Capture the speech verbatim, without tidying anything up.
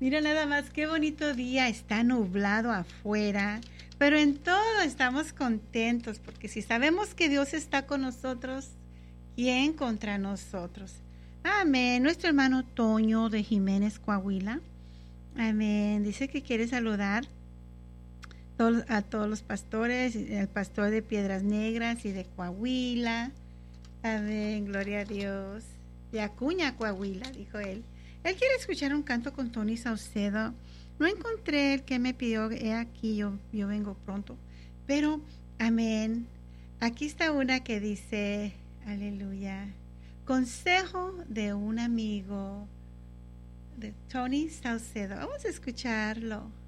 Mira nada más, qué bonito día, está nublado afuera, pero en todo estamos contentos, porque si sabemos que Dios está con nosotros, ¿quién contra nosotros? Amén. Nuestro hermano Toño de Jiménez, Coahuila. Amén. Dice que quiere saludar a todos los pastores, el pastor de Piedras Negras y de Coahuila. Amén, gloria a Dios. De Acuña, Coahuila, dijo él. Él quiere escuchar un canto con Tony Saucedo. No encontré el que me pidió, he aquí, yo, yo vengo pronto. Pero, amén. Aquí está una que dice, aleluya, consejo de un amigo de Tony Saucedo. Vamos a escucharlo.